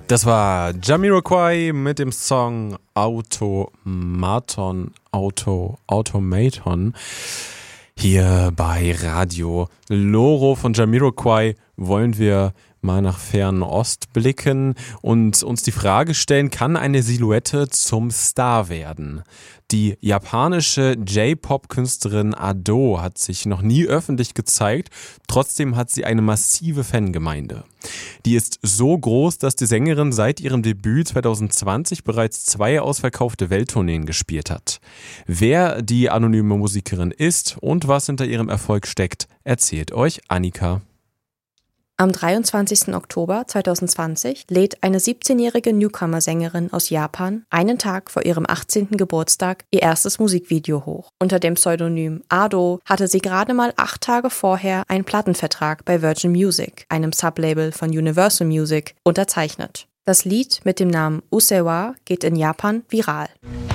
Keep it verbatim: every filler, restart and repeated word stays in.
Das war Jamiroquai mit dem Song Automaton, Auto, Automaton hier bei Radio Loro. Von Jamiroquai wollen wir mal nach Fernost blicken und uns die Frage stellen, kann eine Silhouette zum Star werden? Die japanische J-Pop-Künstlerin Ado hat sich noch nie öffentlich gezeigt, trotzdem hat sie eine massive Fangemeinde. Die ist so groß, dass die Sängerin seit ihrem Debüt zwanzig zwanzig bereits zwei ausverkaufte Welttourneen gespielt hat. Wer die anonyme Musikerin ist und was hinter ihrem Erfolg steckt, erzählt euch Annika. Am dreiundzwanzigsten Oktober zweitausendzwanzig lädt eine siebzehnjährige Newcomer-Sängerin aus Japan einen Tag vor ihrem achtzehnten Geburtstag ihr erstes Musikvideo hoch. Unter dem Pseudonym Ado hatte sie gerade mal acht Tage vorher einen Plattenvertrag bei Virgin Music, einem Sublabel von Universal Music, unterzeichnet. Das Lied mit dem Namen Usewa geht in Japan viral.